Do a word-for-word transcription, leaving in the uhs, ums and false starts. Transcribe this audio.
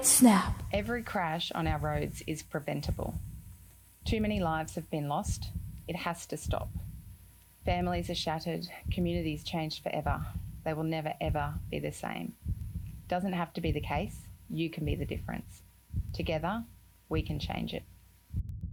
right snap. Every crash on our roads is preventable. Too many lives have been lost. It has to stop. Families are shattered, communities changed forever. They will never, ever be the same. Doesn't have to be the case. You can be the difference. Together, we can change it.